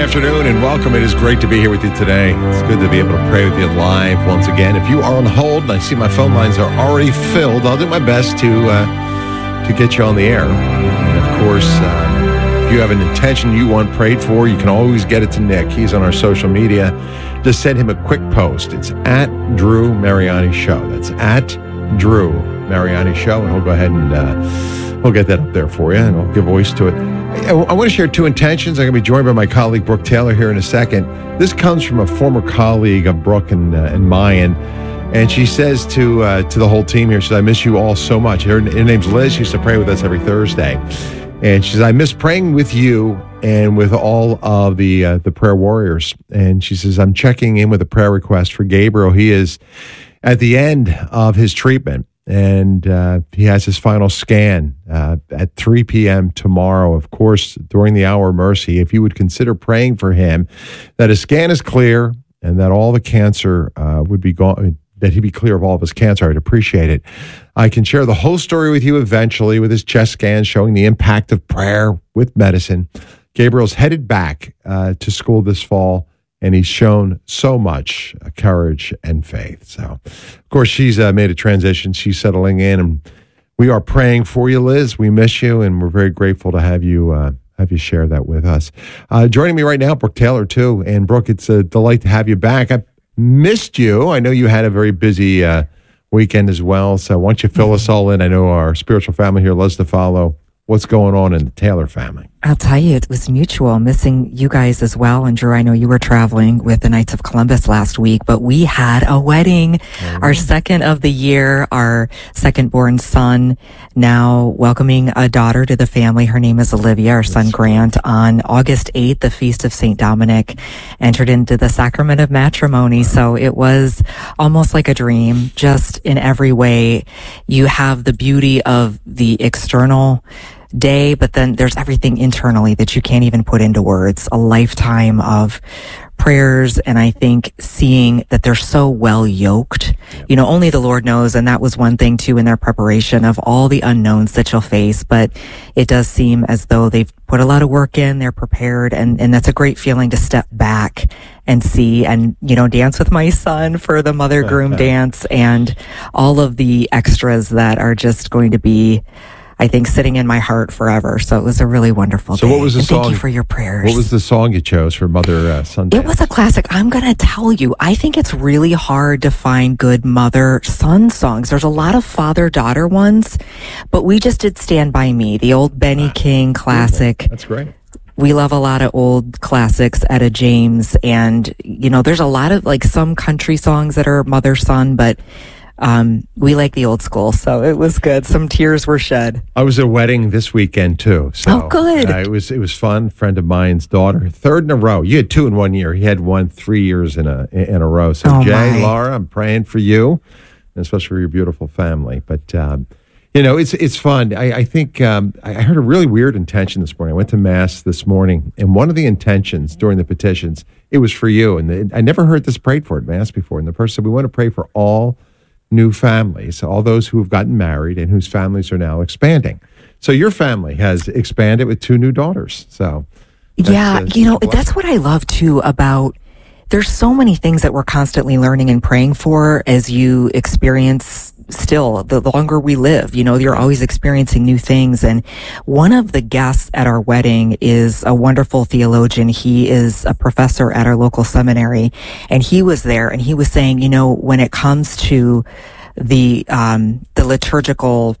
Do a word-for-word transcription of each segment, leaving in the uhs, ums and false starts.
afternoon and welcome. It is great to be here with you today. It's good to be able to pray with you live once again. If you are on hold and I see my phone lines are already filled, I'll do my best to uh, to get you on the air. And of course, uh, if you have an intention you want prayed for, you can always get it to Nick. He's on our social media. Just send him a quick post. It's at Drew Mariani Show. That's at Drew Mariani Show, and he'll go ahead and uh, we'll get that up there for you, and we'll give voice to it. I, I want to share two intentions. I'm going to be joined by my colleague, Brooke Taylor, here in a second. This comes from a former colleague of Brooke and, uh, and Mayan, and she says to uh, to the whole team here, she says, I miss you all so much. Her, her name's Liz. She used to pray with us every Thursday. And she says, I miss praying with you and with all of the uh, the prayer warriors. And she says, I'm checking in with a prayer request for Gabriel. He is at the end of his treatment. And uh, he has his final scan uh, at three p.m. tomorrow. Of course, during the hour of mercy, if you would consider praying for him, that his scan is clear and that all the cancer uh, would be gone, that he be clear of all of his cancer, I'd appreciate it. I can share the whole story with you eventually with his chest scan showing the impact of prayer with medicine. Gabriel's headed back uh, to school this fall. And he's shown so much courage and faith. So, of course, she's uh, made a transition. She's settling in, and we are praying for you, Liz. We miss you, and we're very grateful to have you uh, have you share that with us. Uh, joining me right now, Brooke Taylor, too. And, Brooke, it's a delight to have you back. I missed you. I know you had a very busy uh, weekend as well. So why don't you fill us all in? I know our spiritual family here loves to follow what's going on in the Taylor family. I'll tell you, it was mutual, missing you guys as well. And Drew, I know you were traveling with the Knights of Columbus last week, but we had a wedding, oh. our second of the year, our second born son, now welcoming a daughter to the family. Her name is Olivia, our son Grant. On August eighth, the Feast of Saint Dominic, entered into the sacrament of matrimony. So it was almost like a dream, just in every way. You have the beauty of the external day, but then there's everything internally that you can't even put into words. A lifetime of prayers, and I think seeing that they're so well yoked. You know, only the Lord knows, and that was one thing too in their preparation of all the unknowns that you'll face, but it does seem as though they've put a lot of work in, they're prepared, and, and that's a great feeling to step back and see and, you know, dance with my son for the mother groom okay. dance and all of the extras that are just going to be, I think, sitting in my heart forever. So it was a really wonderful so day. What was the and song? Thank you for your prayers. What was the song you chose for Mother uh, Sunday? It was a classic. I'm going to tell you, I think it's really hard to find good mother-son songs. There's a lot of father-daughter ones, but we just did Stand By Me, the old Benny ah, King classic. Cool. That's great. We love a lot of old classics, Etta James, and, you know, there's a lot of, like, some country songs that are mother-son, but Um, we like the old school, so it was good. Some tears were shed. I was at a wedding this weekend too. So, oh, good. Uh, it was it was fun. Friend of mine's daughter, third in a row. You had two in one year. He had one three years in a in a row. So, oh, Jay, my. Laura, I'm praying for you, and especially for your beautiful family. But um, you know, it's it's fun. I, I think um, I heard a really weird intention this morning. I went to mass this morning, and one of the intentions during the petitions, it was for you. And the, I never heard this prayed for at mass before. And the person said, we want to pray for all new families, all those who have gotten married and whose families are now expanding. So your family has expanded with two new daughters. So yeah, uh, you know, that's what I love too about, there's so many things that we're constantly learning and praying for as you experience still, the longer we live, you know, you're always experiencing new things. And one of the guests at our wedding is a wonderful theologian. He is a professor at our local seminary, and he was there, and he was saying, you know, when it comes to the, um, the liturgical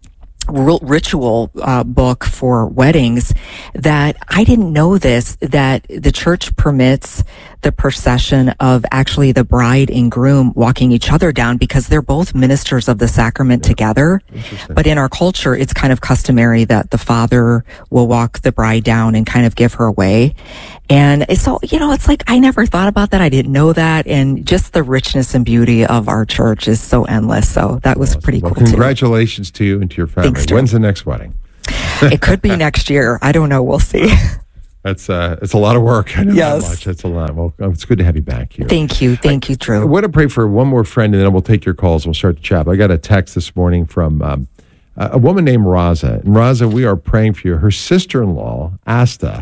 ritual uh, book for weddings, that I didn't know this, that the church permits the procession of actually the bride and groom walking each other down because they're both ministers of the sacrament yeah. together. But in our culture, it's kind of customary that the father will walk the bride down and kind of give her away. And so, you know, it's like I never thought about that. I didn't know that. And just the richness and beauty of our church is so endless. So that was awesome. pretty well, cool, congratulations too. to you and to your family. Thanks, When's the next wedding? It could be next year. I don't know. We'll see. That's uh, it's a lot of work. I know yes. that much. That's a lot. Well, it's good to have you back here. Thank you. Thank you, Drew. I, I want to pray for one more friend, and then we'll take your calls. We'll start the chat. I got a text this morning from um, a woman named Raza. And Raza, we are praying for you. Her sister-in-law, Asta,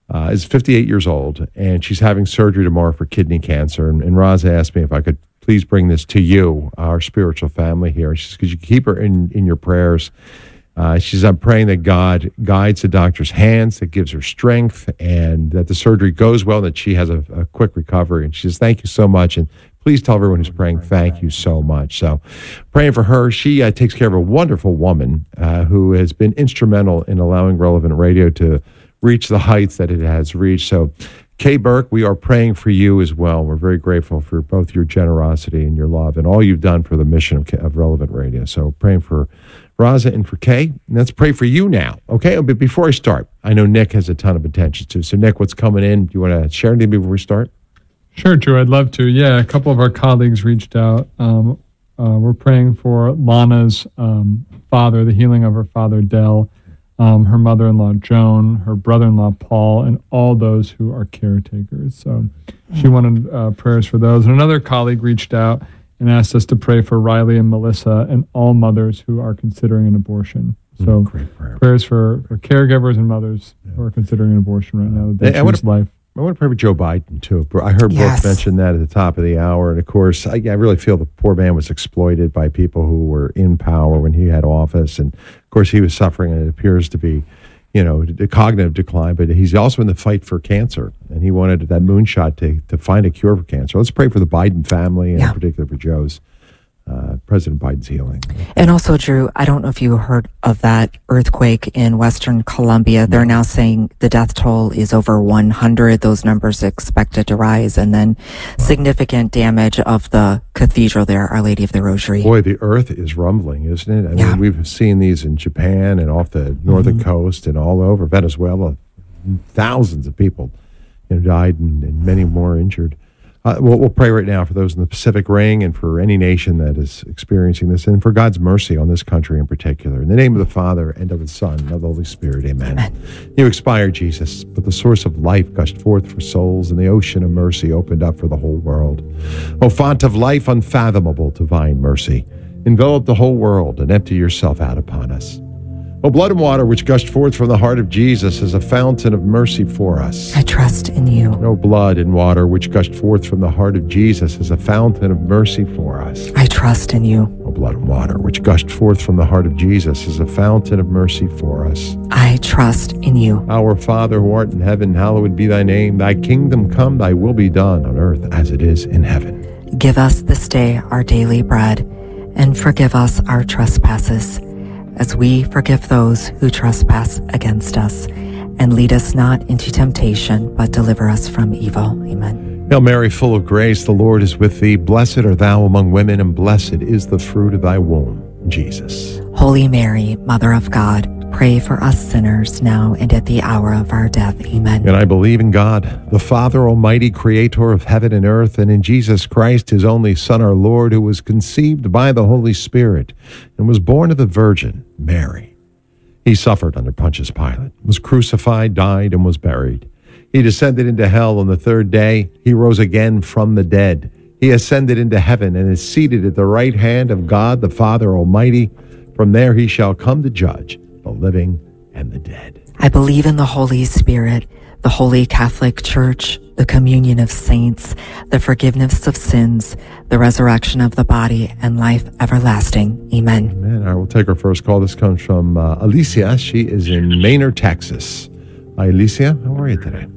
uh, is fifty-eight years old, and she's having surgery tomorrow for kidney cancer. And, and Roz asked me if I could please bring this to you, our spiritual family here. She says, could you keep her in, in your prayers? Uh, she says, I'm praying that God guides the doctor's hands, that gives her strength, and that the surgery goes well, and that she has a, a quick recovery. And she says, thank you so much. And please tell everyone who's praying, thank you so much. So praying for her. She uh, takes care of a wonderful woman uh, who has been instrumental in allowing Relevant Radio to reach the heights that it has reached. So Kay Burke, we are praying for you as well. We're very grateful for both your generosity and your love and all you've done for the mission of, of Relevant Radio. So praying for Raza and for Kay. And let's pray for you now, okay? But before I start, I know Nick has a ton of attention too. So Nick, what's coming in? Do you want to share anything before we start? Sure, Drew. I'd love to. Yeah, a couple of our colleagues reached out. Um, uh, we're praying for Lana's um, father, the healing of her father, Dell, um, her mother-in-law, Joan, her brother-in-law, Paul, and all those who are caretakers. So she wanted uh, prayers for those. And another colleague reached out and asked us to pray for Riley and Melissa and all mothers who are considering an abortion. So Great prayer. prayers for, for caregivers and mothers yeah. who are considering an abortion right now. That they choose life. I want to pray for Joe Biden, too. I heard yes. Brooke mention that at the top of the hour. And, of course, I, I really feel the poor man was exploited by people who were in power when he had office. And, of course, he was suffering, and it appears to be, you know, a cognitive decline. But he's also in the fight for cancer. And he wanted that moonshot to, to find a cure for cancer. Let's pray for the Biden family, and yeah. in particular for Joe's. Uh, President Biden's healing. And also, Drew, I don't know if you heard of that earthquake in Western Colombia. They're now saying the death toll is over one hundred. Those numbers are expected to rise. And then wow. significant damage of the cathedral there, Our Lady of the Rosary. Boy, the earth is rumbling, isn't it? I yeah. mean, we've seen these in Japan and off the northern mm-hmm. coast and all over Venezuela. Thousands of people you know, died and, and many more injured. Uh, we'll, we'll pray right now for those in the Pacific Ring and for any nation that is experiencing this, and for God's mercy on this country in particular. In the name of the Father, and of the Son, and of the Holy Spirit, amen. amen. You expired, Jesus, but the source of life gushed forth for souls, and the ocean of mercy opened up for the whole world. O font of life, unfathomable divine mercy, envelop the whole world and empty yourself out upon us. O blood and water which gushed forth from the heart of Jesus as a fountain of mercy for us. I trust in you. O blood and water which gushed forth from the heart of Jesus as a fountain of mercy for us. I trust in you. O blood and water which gushed forth from the heart of Jesus as a fountain of mercy for us. I trust in you. Our Father who art in heaven, hallowed be thy name. Thy kingdom come, thy will be done on earth as it is in heaven. Give us this day our daily bread, and forgive us our trespasses, as we forgive those who trespass against us. And lead us not into temptation, but deliver us from evil. Amen. Hail Mary, full of grace, the Lord is with thee. Blessed art thou among women, and blessed is the fruit of thy womb, Jesus. Holy Mary, Mother of God, pray for us sinners now and at the hour of our death. Amen. And I believe in God, the Father Almighty, creator of heaven and earth, and in Jesus Christ, his only Son, our Lord, who was conceived by the Holy Spirit and was born of the Virgin Mary. He suffered under Pontius Pilate, was crucified, died, and was buried. He descended into hell on the third day. He rose again from the dead. He ascended into heaven and is seated at the right hand of God, the Father Almighty. From there he shall come to judge the living and the dead. I believe in the Holy Spirit, the Holy Catholic Church, the communion of saints, the forgiveness of sins, the resurrection of the body, and life everlasting. Amen. Amen. All right, we'll take our first call. This comes from uh, Alicia. She is in Maynard, Texas. Hi, Alicia. How are you today?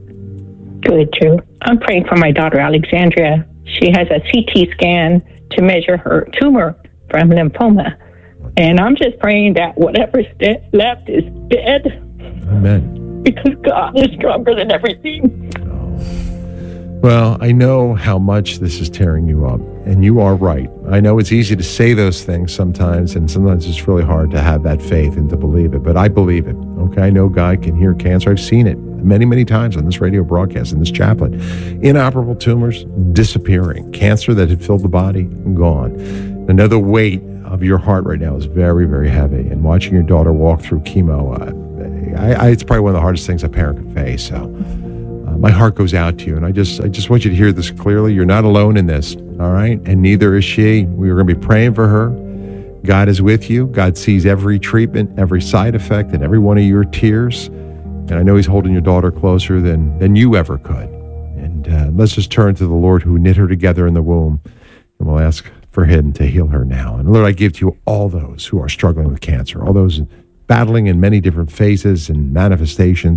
Good, Drew. I'm praying for my daughter, Alexandria. She has a C T scan to measure her tumor from lymphoma. And I'm just praying that whatever's de- left is dead. Amen. Because God is stronger than everything. Oh. Well, I know how much this is tearing you up, and you are right. I know it's easy to say those things sometimes, and sometimes it's really hard to have that faith and to believe it, but I believe it. Okay, I know God can heal cancer. I've seen it many, many times on this radio broadcast, in this chaplet. Inoperable tumors disappearing. Cancer that had filled the body, gone. Another weight of your heart right now is very, very heavy. And watching your daughter walk through chemo, uh, I, I, it's probably one of the hardest things a parent can face. So uh, my heart goes out to you. And I just I just want you to hear this clearly. You're not alone in this, all right? And neither is she. We are going to be praying for her. God is with you. God sees every treatment, every side effect, and every one of your tears. And I know he's holding your daughter closer than, than you ever could. And uh, let's just turn to the Lord who knit her together in the womb, and we'll ask for him to heal her now. And Lord, I give to you all those who are struggling with cancer, all those battling in many different phases and manifestations.